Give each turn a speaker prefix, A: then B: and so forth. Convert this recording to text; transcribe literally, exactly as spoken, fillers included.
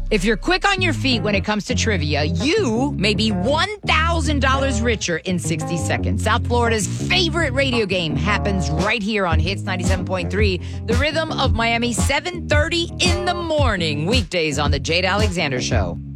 A: If you're quick on your feet when it comes to trivia, you may be one thousand dollars richer in sixty seconds. South Florida's favorite radio game happens right here on Hits ninety-seven point three, the rhythm of Miami, seven thirty in the morning, weekdays on The Jade Alexander Show.